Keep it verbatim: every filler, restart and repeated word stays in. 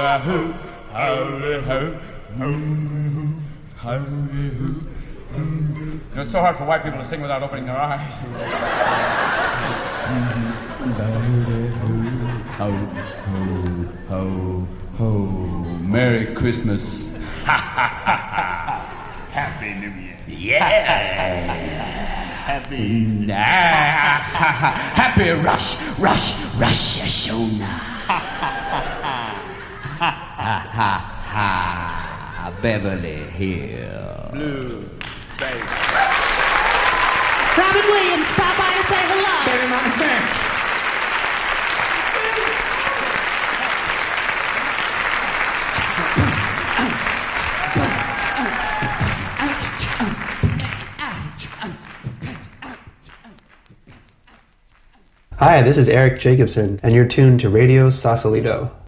know, it's so hard for white people to sing without opening their eyes. Ho, ho, ho, ho. Merry Christmas. Happy New Year. Yeah. Happy Easter. Happy Rosh, Rosh, Rosh Hashanah. Ha, ha, ha. Beverly Hills. Blue, baby. Robin Williams, stop by and say hello. Baby, Mama Sam. Hi, this is Eric Jacobson, and you're tuned to Radio Sausalito.